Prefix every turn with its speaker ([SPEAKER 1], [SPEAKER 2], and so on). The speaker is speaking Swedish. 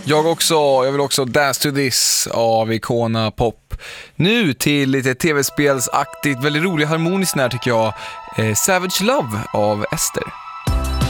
[SPEAKER 1] Jag vill också Dance to This av Icona Pop. Nu till lite tv-spelsaktigt, väldigt rolig harmonisk när tycker jag. Savage Love av Ester.